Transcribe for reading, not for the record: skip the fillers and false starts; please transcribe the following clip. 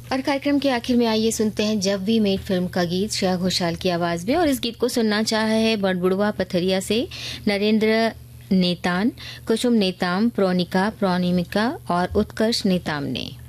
और कार्यक्रम के आखिर में आइए सुनते हैं जब वी मेट फिल्म का गीत श्रेया घोषाल की आवाज में। और इस गीत को सुनना चाहा है बड़बुड़वा पथरिया से नरेंद्र नेतान, कुसुम नेताम, प्रोनिका, प्रोनिमिका और उत्कर्ष नेताम ने।